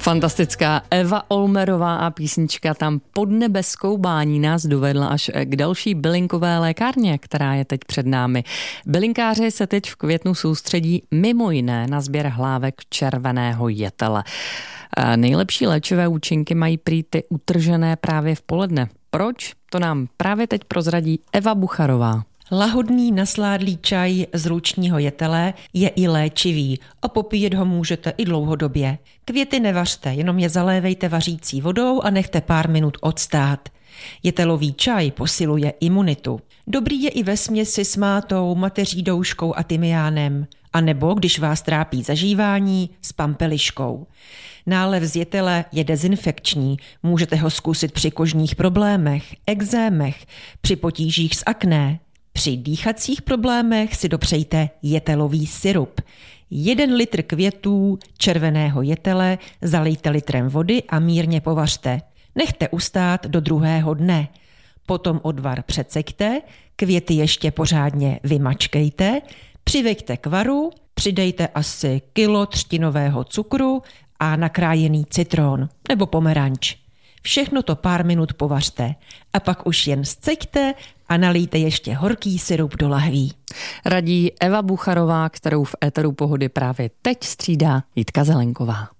Fantastická Eva Olmerová a písnička Tam pod nebeskou bání nás dovedla až k další bylinkové lékárně, která je teď před námi. Bylinkáři se teď v květnu soustředí mimo jiné na sběr hlávek červeného jetele. Nejlepší léčivé účinky mají prý ty utržené právě v poledne. Proč? To nám právě teď prozradí Eva Bucharová. Lahodný nasládlý čaj z ručního jetele je i léčivý a popíjet ho můžete i dlouhodobě. Květy nevařte, jenom je zalévejte vařící vodou a nechte pár minut odstát. Jetelový čaj posiluje imunitu. Dobrý je i ve směsi s mátou, mateří douškou a tymiánem. A nebo, když vás trápí zažívání, s pampeliškou. Nálev z jetele je dezinfekční, můžete ho zkusit při kožních problémech, ekzémech, při potížích s akné. Při dýchacích problémech si dopřejte jetelový sirup. 1 litr květů červeného jetele zalijte litrem vody a mírně povařte. Nechte ustát do druhého dne. Potom odvar přeceďte, květy ještě pořádně vymačkejte, přiveďte k varu, přidejte asi kilo třtinového cukru a nakrájený citron nebo pomeranč. Všechno to pár minut povařte a pak už jen sceďte a nalijte ještě horký sirup do lahví. Radí Eva Bucharová, kterou v éteru Pohody právě teď střídá Jitka Zelenková.